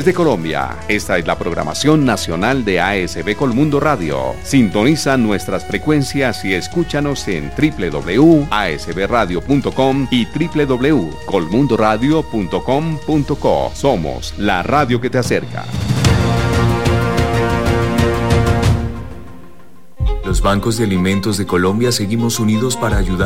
Desde Colombia, esta es la programación nacional de ASB Colmundo Radio. Sintoniza nuestras frecuencias y escúchanos en www.asbradio.com y www.colmundoradio.com.co. Somos la radio que te acerca. Los bancos de alimentos de Colombia seguimos unidos para ayudar